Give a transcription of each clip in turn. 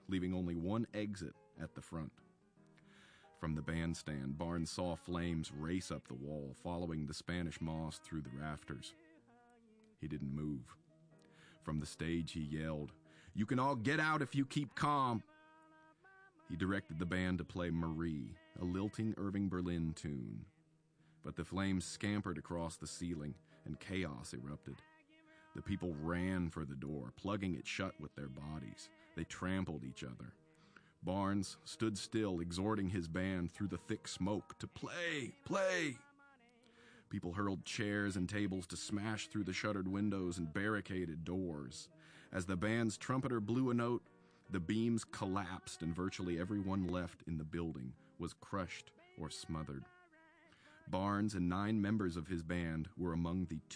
leaving only one exit at the front. From the bandstand, Barnes saw flames race up the wall, following the Spanish moss through the rafters. He didn't move. From the stage, he yelled, "You can all get out if you keep calm." He directed the band to play Marie, a lilting Irving Berlin tune. But the flames scampered across the ceiling, and chaos erupted. The people ran for the door, plugging it shut with their bodies. They trampled each other. Barnes stood still, exhorting his band through the thick smoke to play, play. People hurled chairs and tables to smash through the shuttered windows and barricaded doors. As the band's trumpeter blew a note, the beams collapsed and virtually everyone left in the building was crushed or smothered. Barnes and 9 members of his band were among the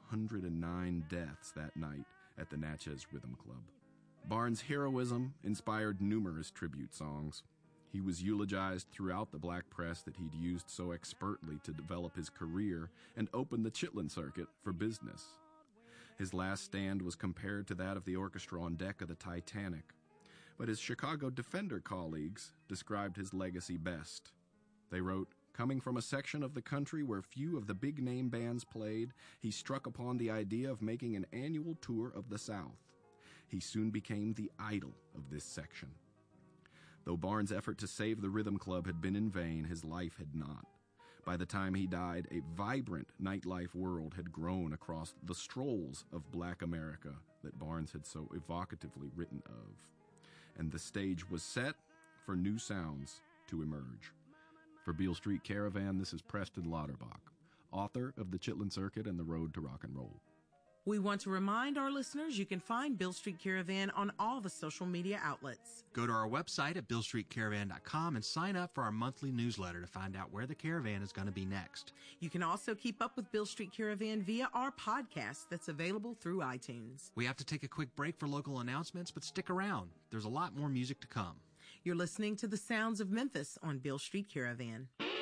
209 deaths that night at the Natchez Rhythm Club. Barnes' heroism inspired numerous tribute songs. He was eulogized throughout the black press that he'd used so expertly to develop his career and open the Chitlin circuit for business. His last stand was compared to that of the orchestra on deck of the Titanic, but his Chicago Defender colleagues described his legacy best. They wrote, "Coming from a section of the country where few of the big-name bands played, he struck upon the idea of making an annual tour of the South. He soon became the idol of this section." Though Barnes' effort to save the Rhythm Club had been in vain, his life had not. By the time he died, a vibrant nightlife world had grown across the strolls of Black America that Barnes had so evocatively written of. And the stage was set for new sounds to emerge. For Beale Street Caravan, this is Preston Lauterbach, author of The Chitlin Circuit and the Road to Rock and Roll. We want to remind our listeners you can find Beale Street Caravan on all the social media outlets. Go to our website at BealeStreetCaravan.com and sign up for our monthly newsletter to find out where the caravan is going to be next. You can also keep up with Beale Street Caravan via our podcast that's available through iTunes. We have to take a quick break for local announcements, but stick around. There's a lot more music to come. You're listening to the sounds of Memphis on Beale Street Caravan.